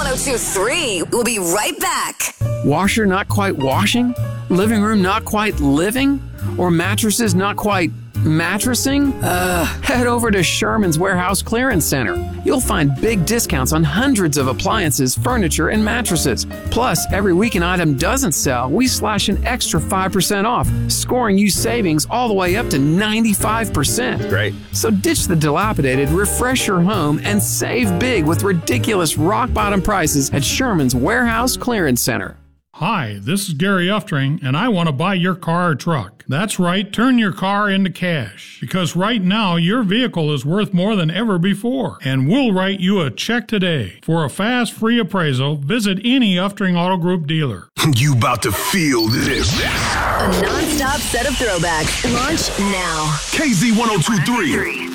K1023. We'll be right back. Washer not quite washing? Living room not quite living? Or mattresses not quite mattressing? Head over to Sherman's Warehouse Clearance Center. You'll find big discounts on hundreds of appliances, furniture, and mattresses. Plus, every week an item doesn't sell, we slash an extra 5% off, scoring you savings all the way up to 95%. Great. So ditch the dilapidated, refresh your home, and save big with ridiculous rock-bottom prices at Sherman's Warehouse Clearance Center. Hi, this is Gary Uftring, and I want to buy your car or truck. That's right, turn your car into cash. Because right now, your vehicle is worth more than ever before. And we'll write you a check today. For a fast, free appraisal, visit any Uftring Auto Group dealer. You about to feel this. A non-stop set of throwbacks. Launch now. KZ1023.